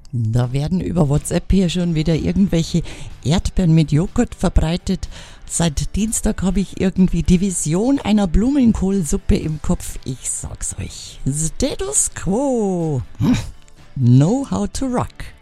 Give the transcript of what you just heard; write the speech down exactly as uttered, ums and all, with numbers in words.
Da werden über WhatsApp hier schon wieder irgendwelche Erdbeeren mit Joghurt verbreitet. Seit Dienstag habe ich irgendwie die Vision einer Blumenkohlsuppe im Kopf. Ich sag's euch. Status quo. Hm. Know how to rock.